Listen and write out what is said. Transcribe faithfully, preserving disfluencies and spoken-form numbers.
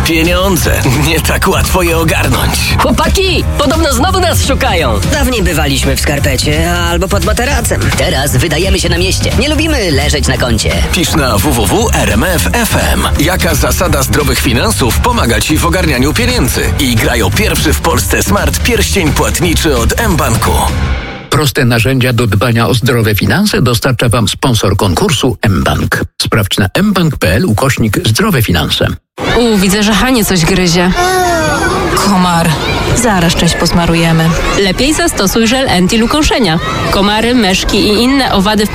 Pieniądze. Nie tak łatwo je ogarnąć. Chłopaki, podobno znowu nas szukają. Dawniej bywaliśmy w skarpecie albo pod materacem. Teraz wydajemy się na mieście. Nie lubimy leżeć na koncie. Pisz na w w w kropka r m f kropka f m. Jaka zasada zdrowych finansów pomaga Ci w ogarnianiu pieniędzy? I graj o pierwszy w Polsce smart pierścień płatniczy od mBanku. Proste narzędzia do dbania o zdrowe finanse dostarcza Wam sponsor konkursu mBank. Sprawdź na mbank kropka p l ukośnik zdrowe finanse. U, widzę, że Hanie coś gryzie. Komar. Zaraz cześć posmarujemy. Lepiej zastosuj żel anti-lukąszenia. Komary, myszki i inne owady w